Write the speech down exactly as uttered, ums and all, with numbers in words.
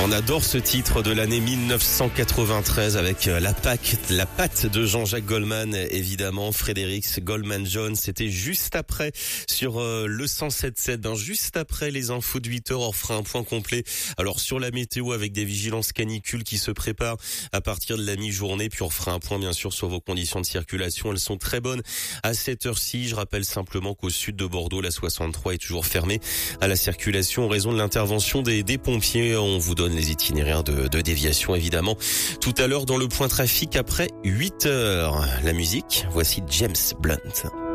On adore ce titre de l'année mille neuf cent quatre-vingt-treize avec la patte, la patte de Jean-Jacques Goldman, évidemment. Frédéric Goldman Jones, c'était juste après sur euh, le cent sept sept, ben, juste après les infos de huit heures, on fera un point complet. Alors sur la météo avec des vigilances canicules qui se préparent à partir de la mi-journée, puis on fera un point bien sûr sur vos conditions de circulation. Elles sont très bonnes à cette heure-ci. Je rappelle simplement qu'au sud de Bordeaux, la soixante-trois est toujours fermée à la circulation en raison de l'intervention des, des pompiers. On vous donne les itinéraires de, de déviation évidemment tout à l'heure dans le point trafic après huit heures. La musique, voici James Blunt.